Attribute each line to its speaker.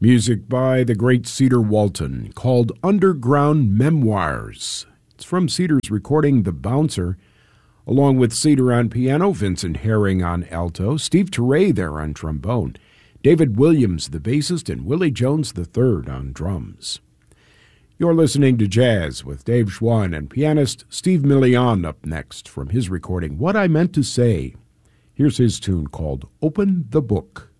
Speaker 1: Music by the great Cedar Walton, called Underground Memoirs. It's from Cedar's recording The Bouncer, along with Cedar on piano, Vincent Herring on alto, Steve Turre there on trombone, David Williams, the bassist, and Willie Jones III on drums. You're listening to Jazz with Dave Schwann and pianist Steve Millian up next from his recording What I Meant to Say. Here's his tune called Open the Book.